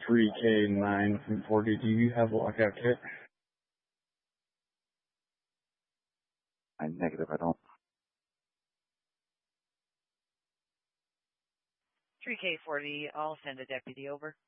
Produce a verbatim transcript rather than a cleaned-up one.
three K nine from forty. Do you have a lockout kit? I'm negative, I don't. three K forty, I'll send a deputy over.